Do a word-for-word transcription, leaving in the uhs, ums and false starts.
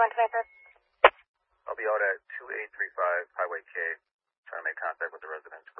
one twenty-five. I'll be out at two eight three five Highway K, trying to make contact with the resident.